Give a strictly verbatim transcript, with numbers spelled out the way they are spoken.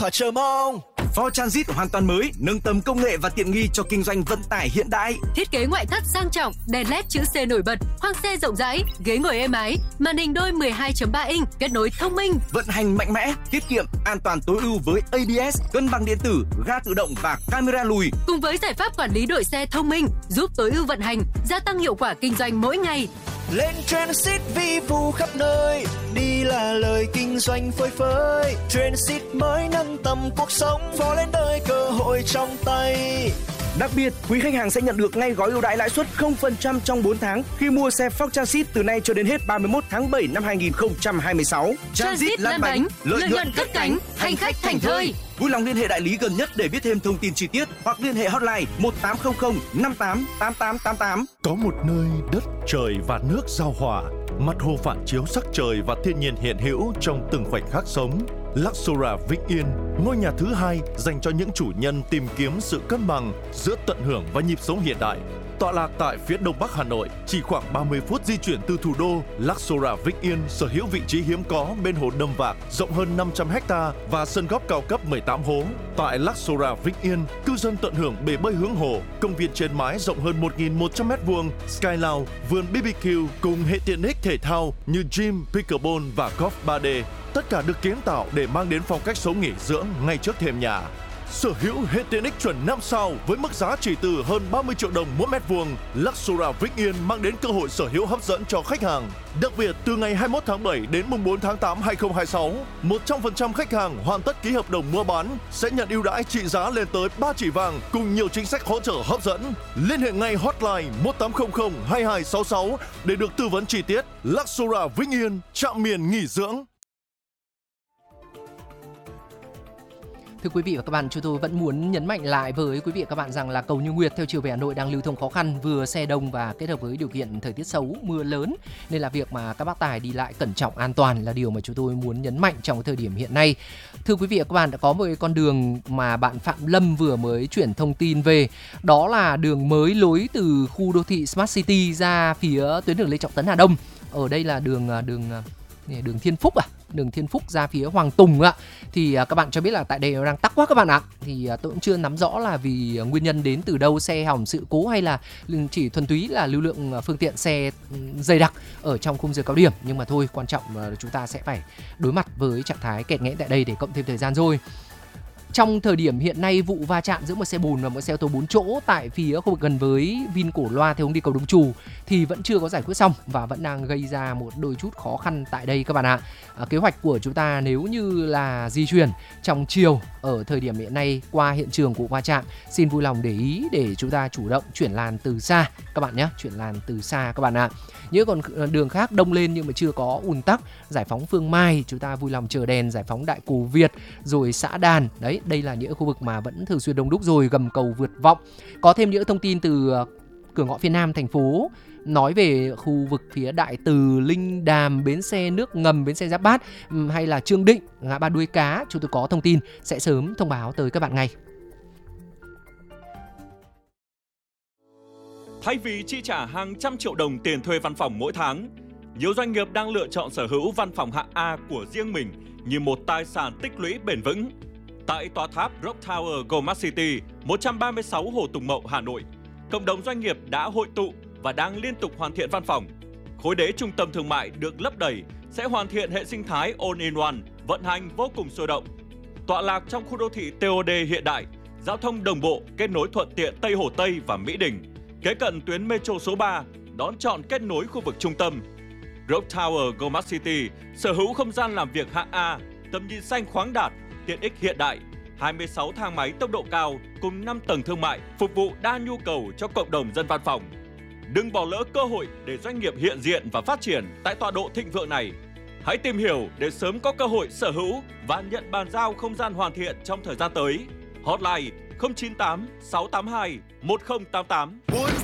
Họ chờ mong. Ford Transit hoàn toàn mới, nâng tầm công nghệ và tiện nghi cho kinh doanh vận tải hiện đại. Thiết kế ngoại thất sang trọng, đèn led chữ C nổi bật, khoang xe rộng rãi, ghế ngồi êm ái, màn hình đôi mười hai chấm ba inch, kết nối thông minh, vận hành mạnh mẽ, tiết kiệm, an toàn tối ưu với a bê ét, cân bằng điện tử, ga tự động và camera lùi. Cùng với giải pháp quản lý đội xe thông minh, giúp tối ưu vận hành, gia tăng hiệu quả kinh doanh mỗi ngày. Lên Transit vi vu khắp nơi, đi là lời kinh doanh phơi phới. Transit mới nâng tầm cuộc sống, phó lên đời cơ hội trong tay. Đặc biệt, quý khách hàng sẽ nhận được ngay gói ưu đãi lãi suất không phần trăm trong bốn tháng khi mua xe Ford Transit từ nay cho đến hết ba mươi mốt tháng bảy năm hai nghìn không trăm hai mươi sáu. Transit lăn bánh, lợi nhuận cất cánh, hành khách thành thơi. Vui lòng liên hệ đại lý gần nhất để biết thêm thông tin chi tiết hoặc liên hệ hotline một tám không không năm tám tám tám tám tám. Có một nơi đất, trời và nước giao hòa, mặt hồ phản chiếu sắc trời và thiên nhiên hiện hữu trong từng khoảnh khắc sống. Luxura Vĩnh Yên, ngôi nhà thứ hai dành cho những chủ nhân tìm kiếm sự cân bằng giữa tận hưởng và nhịp sống hiện đại. Tọa lạc tại phía đông bắc Hà Nội, chỉ khoảng ba mươi phút di chuyển từ thủ đô, Luxura Vĩnh Yên sở hữu vị trí hiếm có bên hồ Đầm Vạc rộng hơn năm trăm héc ta và sân golf cao cấp mười tám hố. Tại Luxura Vĩnh Yên, cư dân tận hưởng bể bơi hướng hồ, công viên trên mái rộng hơn một nghìn một trăm mét vuông, Sky Lounge, vườn bê bê kiu cùng hệ tiện ích thể thao như gym, pickleball và golf ba D. Tất cả được kiến tạo để mang đến phong cách sống nghỉ dưỡng ngay trước thềm nhà. Sở hữu hệ tiện ích chuẩn năm sao với mức giá chỉ từ hơn ba mươi triệu đồng mỗi mét vuông, Luxura Vĩnh Yên mang đến cơ hội sở hữu hấp dẫn cho khách hàng. Đặc biệt, từ ngày hai mươi mốt tháng bảy đến mùng bốn tháng tám năm hai nghìn không trăm hai mươi sáu, một trăm phần trăm khách hàng hoàn tất ký hợp đồng mua bán sẽ nhận ưu đãi trị giá lên tới ba chỉ vàng cùng nhiều chính sách hỗ trợ hấp dẫn. Liên hệ ngay hotline một tám không không hai hai sáu sáu để được tư vấn chi tiết. Luxura Vĩnh Yên, trạm miền nghỉ dưỡng. Thưa quý vị và các bạn, chúng tôi vẫn muốn nhấn mạnh lại với quý vị và các bạn rằng là cầu Như Nguyệt theo chiều về Hà Nội đang lưu thông khó khăn, vừa xe đông và kết hợp với điều kiện thời tiết xấu, mưa lớn, nên là việc mà các bác tài đi lại cẩn trọng an toàn là điều mà chúng tôi muốn nhấn mạnh trong thời điểm hiện nay. Thưa quý vị và các bạn, đã có một con đường mà bạn Phạm Lâm vừa mới chuyển thông tin về, đó là đường mới lối từ khu đô thị Smart City ra phía tuyến đường Lê Trọng Tấn Hà Đông. Ở đây là đường đường đường Thiên Phúc à? Đường Thiên Phúc ra phía Hoàng Tùng ạ. Thì các bạn cho biết là tại đây nó đang tắc quá các bạn ạ. Thì tôi cũng chưa nắm rõ là vì nguyên nhân đến từ đâu, xe hỏng sự cố hay là chỉ thuần túy là lưu lượng phương tiện xe dày đặc ở trong khung giờ cao điểm. Nhưng mà thôi, quan trọng là chúng ta sẽ phải đối mặt với trạng thái kẹt nghẽn tại đây để cộng thêm thời gian rồi. Trong thời điểm hiện nay, vụ va chạm giữa một xe bồn và một xe ô tô bốn chỗ tại phía khu vực gần với Vin Cổ Loa theo hướng đi cầu Đông Trù thì vẫn chưa có giải quyết xong và vẫn đang gây ra một đôi chút khó khăn tại đây các bạn ạ. À, kế hoạch của chúng ta nếu như là di chuyển trong chiều ở thời điểm hiện nay qua hiện trường của va chạm, xin vui lòng để ý để chúng ta chủ động chuyển làn từ xa các bạn nhé, chuyển làn từ xa các bạn ạ. Những còn đường khác đông lên nhưng mà chưa có ùn tắc, giải phóng Phương Mai chúng ta vui lòng chờ đèn, giải phóng Đại Cù Việt rồi xã Đàn. Đấy, đây là những khu vực mà vẫn thường xuyên đông đúc rồi, gầm cầu vượt vọng. Có thêm những thông tin từ cửa ngõ phía Nam thành phố nói về khu vực phía Đại Từ, Linh Đàm, bến xe nước ngầm, bến xe Giáp Bát hay là Trương Định, ngã ba Đuôi Cá, chúng tôi có thông tin sẽ sớm thông báo tới các bạn ngay. Thay vì chi trả hàng trăm triệu đồng tiền thuê văn phòng mỗi tháng, nhiều doanh nghiệp đang lựa chọn sở hữu văn phòng hạng A của riêng mình như một tài sản tích lũy bền vững. Tại tòa tháp Rock Tower Goldmart City, một trăm ba mươi sáu Hồ Tùng Mậu, Hà Nội, cộng đồng doanh nghiệp đã hội tụ và đang liên tục hoàn thiện văn phòng. Khối đế trung tâm thương mại được lấp đầy sẽ hoàn thiện hệ sinh thái all-in-one, vận hành vô cùng sôi động. Tọa lạc trong khu đô thị tê ô đê hiện đại, giao thông đồng bộ, kết nối thuận tiện Tây Hồ Tây và Mỹ Đình, kế cận tuyến metro số ba, đón chọn kết nối khu vực trung tâm. Rock Tower Goldmart City sở hữu không gian làm việc hạng A, tầm nhìn xanh khoáng đạt, tiện ích hiện đại, hai mươi sáu thang máy tốc độ cao cùng năm tầng thương mại phục vụ đa nhu cầu cho cộng đồng dân văn phòng. Đừng bỏ lỡ cơ hội để doanh nghiệp hiện diện và phát triển tại tọa độ thịnh vượng này. Hãy tìm hiểu để sớm có cơ hội sở hữu và nhận bàn giao không gian hoàn thiện trong thời gian tới. Hotline không chín tám sáu tám hai một không tám tám.